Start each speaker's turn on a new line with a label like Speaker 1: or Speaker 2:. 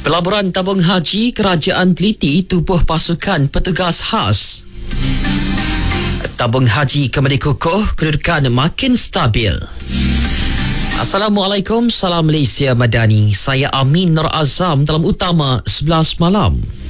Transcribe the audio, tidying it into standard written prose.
Speaker 1: Pelaburan tabung haji kerajaan teliti tubuh pasukan petugas khas. Tabung haji kembali kukuh, kedudukan makin stabil. Assalamualaikum, salam Malaysia Madani. Saya Amin Nur Azam dalam Utama 11 Malam.